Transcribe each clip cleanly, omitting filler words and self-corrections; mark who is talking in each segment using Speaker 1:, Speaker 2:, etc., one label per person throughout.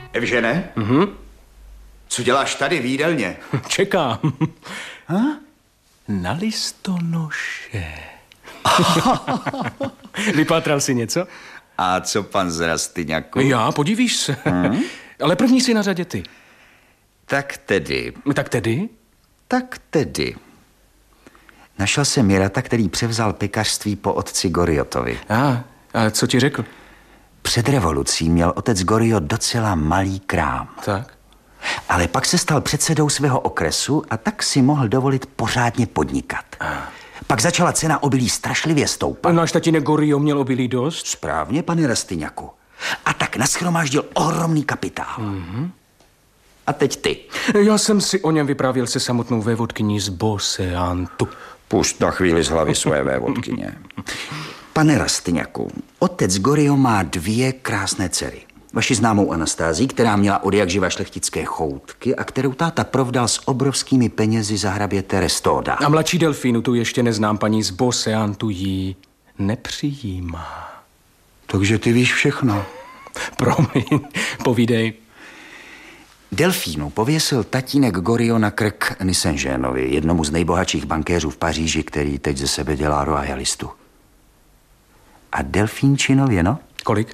Speaker 1: Evžene? Co děláš tady v jídelně?
Speaker 2: Čekám. Na listonoše. Vypátral si něco?
Speaker 1: A co pan z Rastyňaku?
Speaker 2: Já, podívíš se. Ale první si na řadě ty.
Speaker 1: Tak tedy.
Speaker 2: Tak tedy?
Speaker 1: Našel jsem Mirata, který převzal pekařství po otci Goriotovi.
Speaker 2: A co ti řekl?
Speaker 1: Před revolucí měl otec Goriot docela malý krám.
Speaker 2: Tak?
Speaker 1: Ale pak se stal předsedou svého okresu a tak si mohl dovolit pořádně podnikat. Pak začala cena obilí strašlivě stoupat.
Speaker 2: Náš tatínek Gorio měl obilí dost?
Speaker 1: Správně, pane Rastyňaku. A tak nashromáždil ohromný kapitál. A teď ty.
Speaker 2: Já jsem si o něm vyprávěl se samotnou vévodkyní z Boseantu.
Speaker 1: Pust na chvíli z hlavy své vévodkyně. Pane Rastyňaku, otec Gorio má 2 krásné dcery. Vaši známou Anastázii, která měla odjakživa šlechtické choutky a kterou táta provdal s obrovskými penězi za hraběte Restoda.
Speaker 2: A mladší Delfínu, tu ještě neznám, paní z Boseantu jí nepřijímá.
Speaker 1: Takže ty víš všechno.
Speaker 2: Promiň, povídej.
Speaker 1: Delfínu pověsil tatínek Gorio na krk Nisengénovi, jednomu z nejbohatších bankéřů v Paříži, který teď ze sebe dělá royalistu. A Delfínčinovi, no?
Speaker 2: Kolik?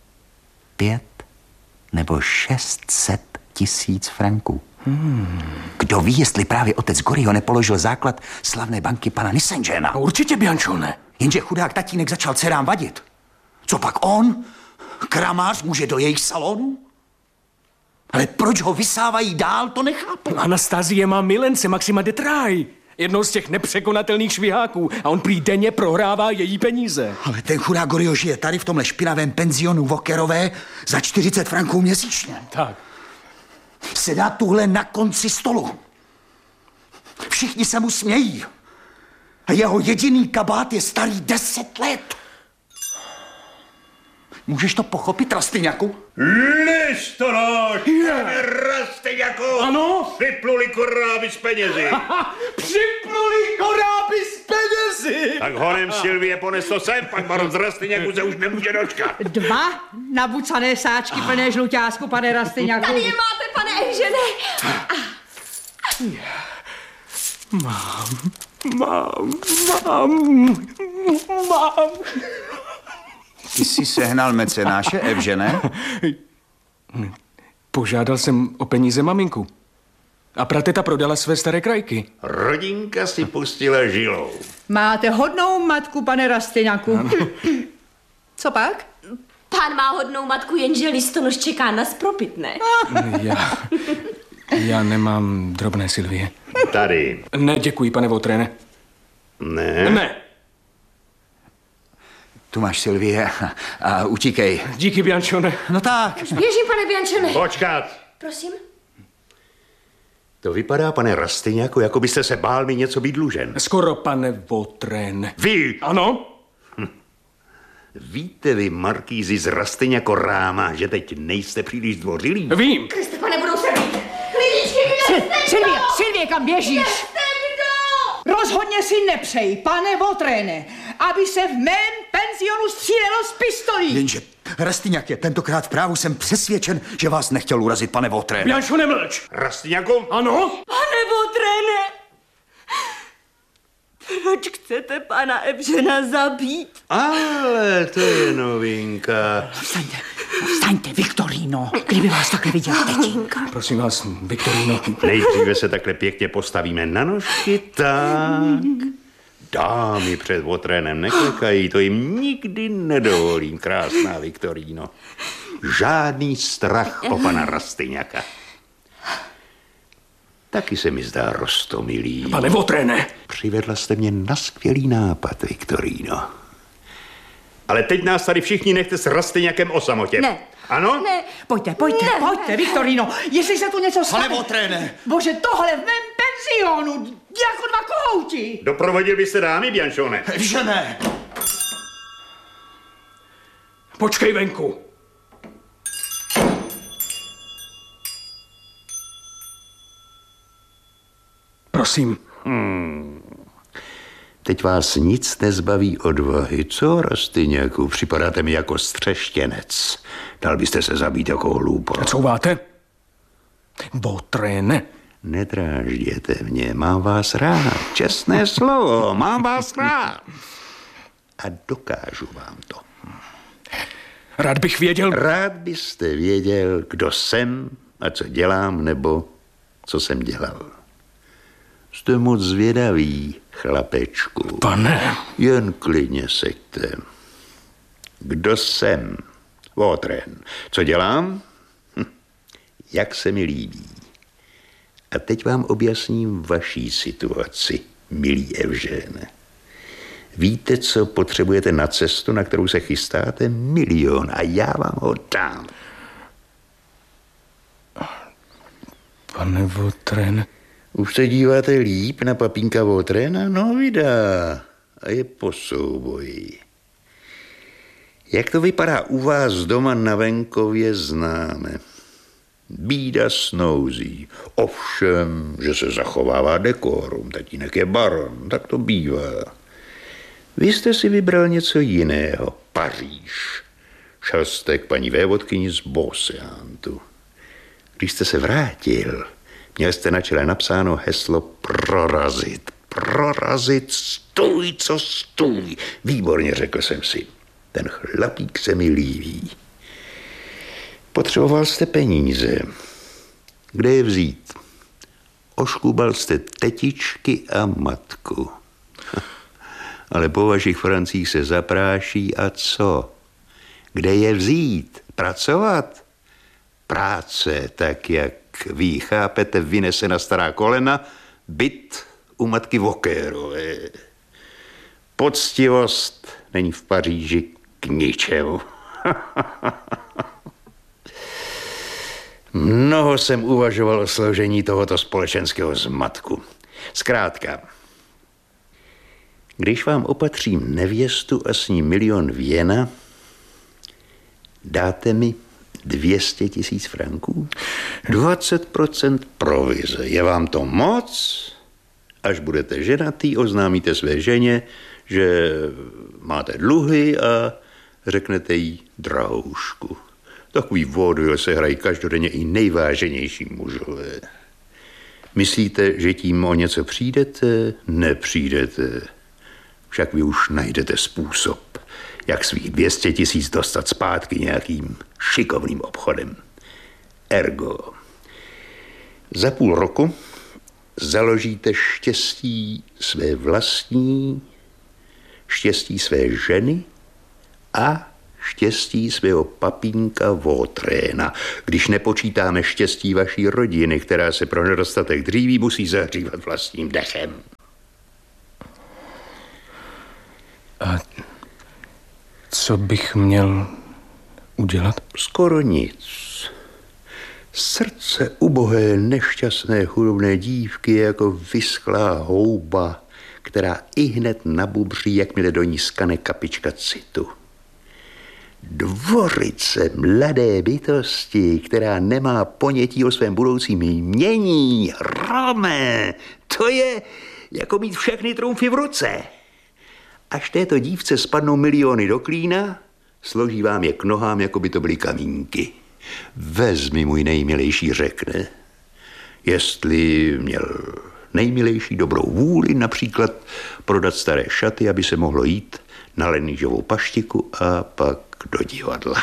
Speaker 1: 5 nebo 600 000 franků. Kdo ví, jestli právě otec Gorio nepoložil základ slavné banky pana Nisengéna?
Speaker 2: Určitě, Biančone.
Speaker 1: Jenže chudák tatínek začal dcerám vadit. Co pak on? Kramář může do jejich salonu? Ale proč ho vysávají dál, to nechápu.
Speaker 2: Anastazie má milence Maxima de Trailles, jednou z těch nepřekonatelných šviháků, a on prý denně prohrává její peníze.
Speaker 1: Ale ten chudák Gorio žije tady v tomhle špinavém penzionu Vokerové za 40 franků měsíčně.
Speaker 2: Tak.
Speaker 1: Sedá tuhle na konci stolu. Všichni se mu smějí. A jeho jediný kabát je starý 10 let. Můžeš to pochopit, Rastyňaku?
Speaker 3: Listonoš, pane Rastyňaku!
Speaker 2: Ano?
Speaker 3: Připluli koráby s penězi.
Speaker 2: Připluli koráby s penězi!
Speaker 3: Tak honem Silvie pones to sem, pak baron z Rastyňaku se už nemůže dočkat.
Speaker 4: 2 nabucané sáčky plné žluťásku, pane Rastyňaku.
Speaker 5: Tady je máte, pane Evžene.
Speaker 2: Mám.
Speaker 1: Ty jsi sehnal mecenáše, Evžene?
Speaker 2: Požádal jsem o peníze maminku. A prateta prodala své staré krajky.
Speaker 3: Rodinka si pustila žilou.
Speaker 4: Máte hodnou matku, pane Rastyňaku. Co pak?
Speaker 5: Pán má hodnou matku, jenže listonoš čeká na spropitné.
Speaker 2: Já nemám drobné, Silvie.
Speaker 3: Tady.
Speaker 2: Ne, děkuji, pane Votréne. Ne.
Speaker 1: Tu máš, Silvie, a utíkej.
Speaker 2: Díky, Biančone.
Speaker 1: No tak.
Speaker 5: Běžím, pane Biančone.
Speaker 3: Počkat.
Speaker 5: Prosím?
Speaker 3: To vypadá, pane Rastyňaku, jako byste se bál mi něco být dlužen.
Speaker 2: Skoro, pane Votréne.
Speaker 3: Vy!
Speaker 2: Ano?
Speaker 3: Víte vy, markýzi z Rastyňako Ráma, že teď nejste příliš zdvořilí?
Speaker 2: Vím.
Speaker 5: Kriste, pane, budou se mít. Lidičky,
Speaker 4: Silvie, kam běžíš?
Speaker 5: jste kdo?
Speaker 4: Rozhodně si nepřeji, pane Votréne, aby se v mém penzionu střílelo z pistolí.
Speaker 1: Jenže, Rastyňak, tentokrát v právu jsem přesvědčen, že vás nechtěl urazit, pane Votréne.
Speaker 2: Biančone, mlč.
Speaker 3: Rastyňaku?
Speaker 2: Ano?
Speaker 5: Pane Votréne, proč chcete pana Evžena zabít?
Speaker 3: Ale to je novinka.
Speaker 4: Vstaňte, Viktorino, kdyby vás takhle viděl tetínka.
Speaker 2: Prosím vás, Viktorino.
Speaker 3: Nejdříve se takhle pěkně postavíme na nožky, tak. Dámy před Votrénem neklekají, to jim nikdy nedovolím, krásná Viktoríno. Žádný strach o pana Rastyňaka. Taky se mi zdá roztomilý.
Speaker 2: Pane Votréne.
Speaker 3: Přivedla jste mě na skvělý nápad, Viktoríno. Ale teď nás tady všichni nechte s Rastyňakem o samotě.
Speaker 4: Ne.
Speaker 3: Ano?
Speaker 5: Ne.
Speaker 4: Pojďte, Viktorino, jestli se tu něco stane.
Speaker 1: Pane Votréne.
Speaker 4: Bože, tohle v mém penzionu, jako 2 kohouti.
Speaker 3: Doprovodil byste dámy, Biančone?
Speaker 1: Evžene.
Speaker 2: Počkej venku. Prosím.
Speaker 3: Teď vás nic nezbaví odvahy. Co, Rastyňáku? Připadáte mi jako střeštěnec. Dal byste se zabít jako hlůpor.
Speaker 2: A couváte? Votréne.
Speaker 3: Nedrážděte mě, mám vás rád. Čestné slovo, mám vás rád. A dokážu vám to.
Speaker 2: Rád bych věděl...
Speaker 3: Rád byste věděl, kdo jsem a co dělám, nebo co jsem dělal. Jste moc zvědaví, chlapečku.
Speaker 2: Pane.
Speaker 3: Jen klidně seďte. Kdo jsem? Votrén. Co dělám? Jak se mi líbí. A teď vám objasním vaší situaci, milý Evžene. Víte, co potřebujete na cestu, na kterou se chystáte? 1 000 000 a já vám ho dám.
Speaker 2: Pane Votrén.
Speaker 3: Už se díváte líp na papínka Votréna? No vydá. A je po souboji. Jak to vypadá u vás doma na venkově, známe. Bída snouzí. Ovšem, že se zachovává dekorum. Tatínek je baron, tak to bývá. Vy jste si vybral něco jiného. Paříž. Šel jste k paní vévodkyni z Beauseantu. Když jste se vrátil, měl jste na čele napsáno heslo prorazit. Prorazit, stůj, co stůj. Výborně, řekl jsem si. Ten chlapík se mi líbí. Potřeboval jste peníze. Kde je vzít? Oškubal jste tetičky a matku. Ale po vašich francích se zapráší a co? Kde je vzít? Pracovat? Práce, tak jak vy chápete, vynese na stará kolena byt u matky Vokérové. Poctivost není v Paříži k ničemu. Mnoho jsem uvažoval o složení tohoto společenského zmatku. Zkrátka, když vám opatřím nevěstu a s ní 1 000 000 věna, dáte mi 200 000 franků? 20% provize. Je vám to moc? Až budete ženatý, oznámíte své ženě, že máte dluhy a řeknete jí drahoušku. Takový vaudeville se hrají každodenně i nejváženější mužové. Myslíte, že tím o něco přijdete? Nepřijdete. Však vy už najdete způsob, jak svých 200 000 dostat zpátky nějakým šikovným obchodem. Ergo, za půl roku založíte štěstí své vlastní, štěstí své ženy a štěstí svého papínka Votréna, když nepočítáme štěstí vaší rodiny, která se pro nedostatek dříví musí zahřívat vlastním dechem.
Speaker 2: A co bych měl udělat?
Speaker 3: Skoro nic. Srdce ubohé, nešťastné, chudobné dívky je jako vyschlá houba, která ihned nabubří, jakmile do ní skane kapička citu. Dvorice mladé bytosti, která nemá ponětí o svém budoucím jmění, Rome, to je jako mít všechny trumfy v ruce. Až této dívce spadnou 1 000 000 do klína, složí vám je k nohám, jako by to byly kamínky. Vezmi, můj nejmilejší, řekne. Jestli měl nejmilejší dobrou vůli, například prodat staré šaty, aby se mohlo jít na Lenížovou paštiku a pak do divadla.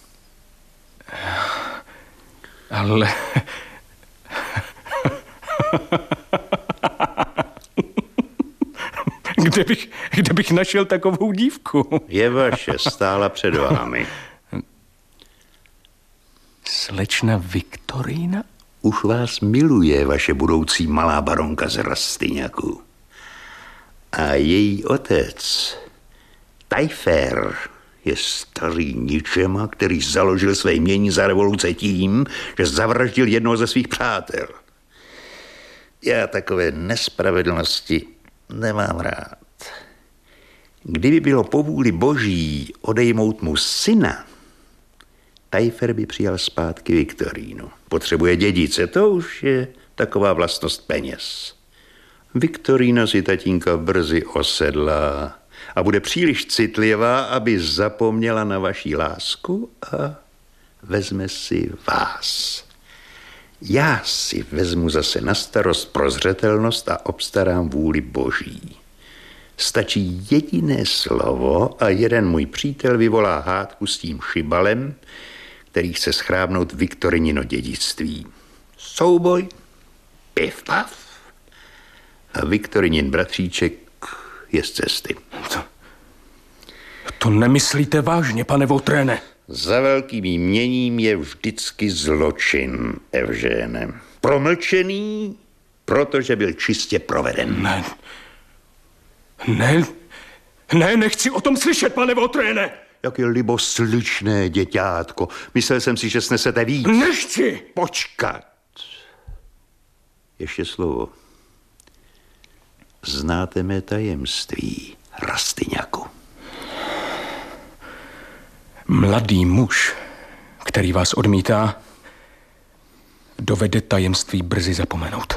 Speaker 2: Ale... Kde bych našel takovou dívku?
Speaker 3: Je vaše, stála před vámi.
Speaker 2: Slečna Viktorína?
Speaker 3: Už vás miluje vaše budoucí malá baronka z Rastyňaku. A její otec, Taillefer, je starý ničema, který založil své jmění za revoluce tím, že zavraždil jednoho ze svých přátel. Já takové nespravedlnosti nemám rád. Kdyby bylo po vůli boží odejmout mu syna, Taillefer by přijal zpátky Viktorínu. Potřebuje dědice, to už je taková vlastnost peněz. Viktorína si tatínka brzy osedlá a bude příliš citlivá, aby zapomněla na vaši lásku a vezme si vás. Já si vezmu zase na starost prozřetelnost a obstarám vůli Boží. Stačí jediné slovo a jeden můj přítel vyvolá hádku s tím šibalem, který chce schrábnout Viktorinino dědictví. Souboj, piv pav a Viktorinin bratříček je z cesty.
Speaker 2: To nemyslíte vážně, pane Votréne?
Speaker 3: Za velkým jměním je vždycky zločin, Evžéne. Promlčený, protože byl čistě proveden.
Speaker 2: Ne, nechci o tom slyšet, pane Votréne.
Speaker 3: Jak je libosličné děťátko. Myslel jsem si, že snesete víc.
Speaker 2: Nechci!
Speaker 3: Počkat. Ještě slovo. Znáte mé tajemství, Rastyňaku.
Speaker 2: Mladý muž, který vás odmítá, dovede tajemství brzy zapomenout.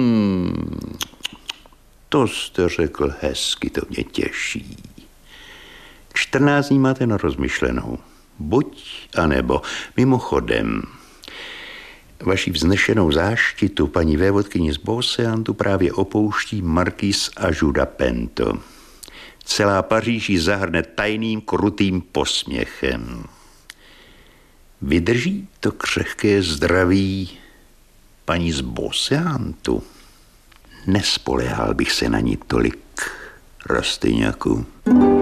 Speaker 3: To jste řekl hezky, to mě těší. 14 dní máte na rozmyšlenou. Buď a nebo. Mimochodem, vaši vznešenou záštitu paní vévodkyni z Beauséantu právě opouští markýz Ajuda Pento. Celá Paříž ji zahrne tajným, krutým posměchem. Vydrží to křehké zdraví paní z Beauséantu? Nespoléhal bych se na ní tolik, Rastyňaku.